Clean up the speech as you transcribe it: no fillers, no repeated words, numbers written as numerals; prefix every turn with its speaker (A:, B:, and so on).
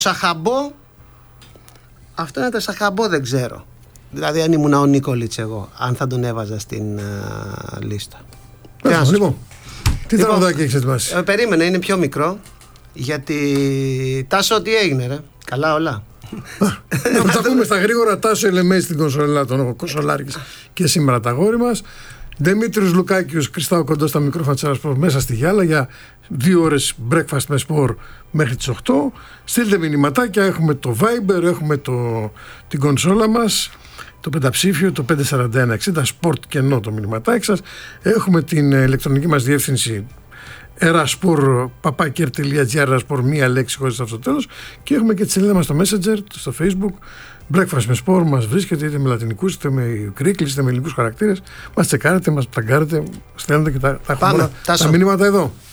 A: Σαχαμπό, αυτό είναι το Σαχαμπό, δεν ξέρω. Δηλαδή αν ήμουν ο Νίκολιτς εγώ, αν θα τον έβαζα στην λίστα.
B: Λοιπόν, τι τραγουδάκι έχεις ετοιμάσει?
A: Περίμενε, είναι πιο μικρό. Γιατί Τάσο, τι έγινε ρε? Καλά όλα?
B: Θα τα πούμε στα γρήγορα. Τάσο Ελεμέη στην κονσολά, τον έχω Κονσολάρικης και σήμερα τα αγόρι μας. Δημήτρης Λουκάκιος, Κριστάου Κοντό στα μικρόφωνα της Σπορ μέσα στη Γιάλα για 2 ώρες breakfast με σπορ μέχρι τις 8. Στείλτε μηνυματάκια, έχουμε το Viber, έχουμε την κονσόλα μας, το πενταψήφιο, το 54160 sport κενό το μηνυματάκι σας. Έχουμε την ηλεκτρονική μας διεύθυνση eraspor.gr, eraspor, μία λέξη χωρίς αυτό το τέλος, και έχουμε και τη σελίδα μας στο Messenger, στο Facebook. Breakfast με Sport μας βρίσκεται είτε με λατινικούς, είτε με κρίκλεις, είτε με ελληνικούς χαρακτήρες. Μας τσεκάρετε, μας ταγκάρετε, στέλνετε και τα μηνύματα εδώ.